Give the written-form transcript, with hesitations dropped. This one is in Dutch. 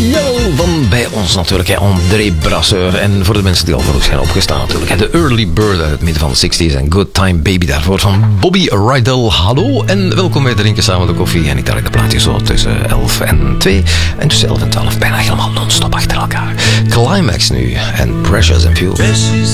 Yellow van bij ons natuurlijk, hè, André Brasseur. En voor de mensen die al vroeg zijn opgestaan natuurlijk, hè, de Early Bird uit het midden van de 60s en Good Time Baby daarvoor van Bobby Rydell. Hallo en welkom bij Drinken Samen de Koffie. En ik draai de plaatjes zo tussen 11 en 2 en tussen 11 en 12 bijna helemaal non-stop achter elkaar. Climax nu en Precious and Fuel.